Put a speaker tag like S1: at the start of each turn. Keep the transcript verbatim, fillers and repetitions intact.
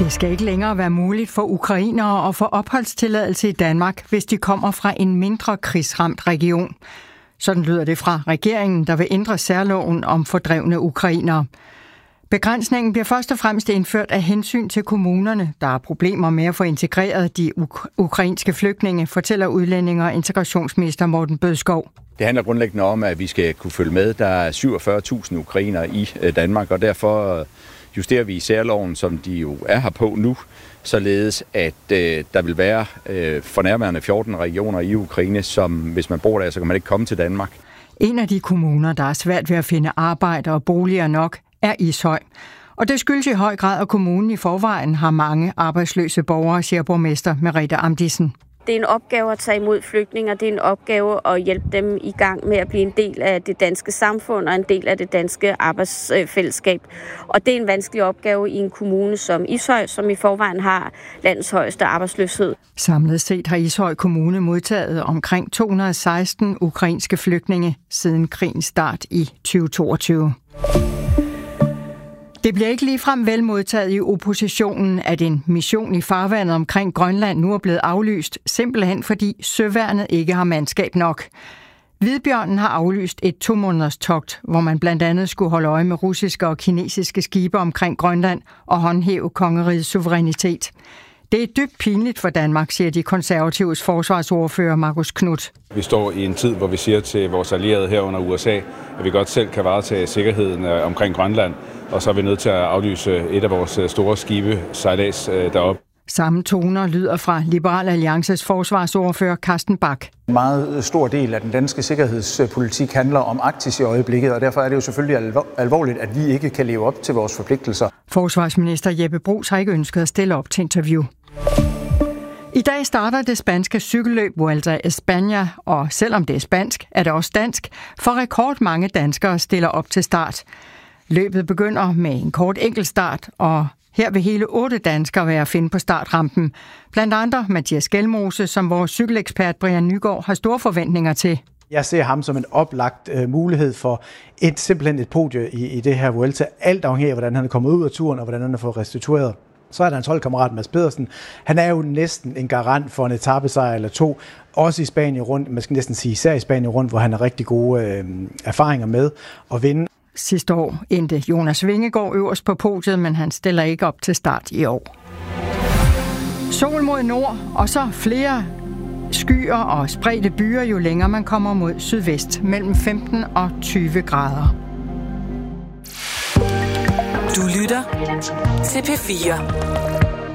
S1: Det skal ikke længere være muligt for ukrainere at få opholdstilladelse i Danmark, hvis de kommer fra en mindre krigsramt region. Sådan lyder det fra regeringen, der vil ændre særloven om fordrevne ukrainere. Begrænsningen bliver først og fremmest indført af hensyn til kommunerne, der har problemer med at få integreret de uk- ukrainske flygtninge, fortæller udlændinge- og integrationsminister Morten Bødskov.
S2: Det handler grundlæggende om, at vi skal kunne følge med. Der er syvogfyrre tusind ukrainere i Danmark, og derfor justerer vi i særloven, som de jo er her på nu, således at øh, der vil være øh, for nærværende fjorten regioner i Ukraine, som hvis man bor der, så kan man ikke komme til Danmark.
S1: En af de kommuner, der er svært ved at finde arbejde og boliger nok, er Ishøj. Og det skyldes i høj grad, at kommunen i forvejen har mange arbejdsløse borgere, siger borgmester Merete Amdisen.
S3: Det er en opgave at tage imod flygtninge, det er en opgave at hjælpe dem i gang med at blive en del af det danske samfund og en del af det danske arbejdsfællesskab. Og det er en vanskelig opgave i en kommune som Ishøj, som i forvejen har landets højeste arbejdsløshed.
S1: Samlet set har Ishøj Kommune modtaget omkring to hundrede og seksten ukrainske flygtninge siden krigens start i tyve toogtyve. Det bliver ikke ligefrem vel modtaget i oppositionen, at en mission i farvandet omkring Grønland nu er blevet aflyst, simpelthen fordi søværnet ikke har mandskab nok. Hvidbjørnen har aflyst et to måneders togt, hvor man blandt andet skulle holde øje med russiske og kinesiske skibe omkring Grønland og håndhæve kongerigets suverænitet. Det er dybt pinligt for Danmark, siger de konservatives forsvarsordfører Marcus Knuth.
S4: Vi står i en tid, hvor vi siger til vores allierede herunder U S A, at vi godt selv kan varetage sikkerheden omkring Grønland, og så er vi nødt til at aflyse et af vores store skibe sejlads derop.
S1: Samme toner lyder fra Liberal Alliances forsvarsordfører Carsten Bach.
S5: En meget stor del af den danske sikkerhedspolitik handler om Arktis i øjeblikket, og derfor er det jo selvfølgelig alvorligt, at vi ikke kan leve op til vores forpligtelser.
S1: Forsvarsminister Jeppe Bruus har ikke ønsket at stille op til interview. I dag starter det spanske cykelløb Vuelta a España, og selvom det er spansk, er det også dansk, for rekordmange danskere stiller op til start. Løbet begynder med en kort enkeltstart, og her vil hele otte danskere være at finde på startrampen. Blandt andre Mathias Gjelmose, som vores cykelekspert Brian Nygaard har store forventninger til.
S6: Jeg ser ham som en oplagt øh, mulighed for et simpelthen et podie i, i det her Vuelta. Alt afhængig af, hvordan han er kommet ud af turen, og hvordan han er fået restitueret. Så er der hans holdkammerat Mads Pedersen. Han er jo næsten en garant for en etapesejr eller to. Også i Spanien rundt, man skal næsten sige især i Spanien rundt, hvor han har rigtig gode øh, erfaringer med at vinde.
S1: Sidste år endte Jonas Vingegaard øverst på podiet, men han stiller ikke op til start i år. Sol mod nord, og så flere skyer og spredte byer, jo længere man kommer mod sydvest, mellem femten og tyve grader.
S7: Du lytter til P fire.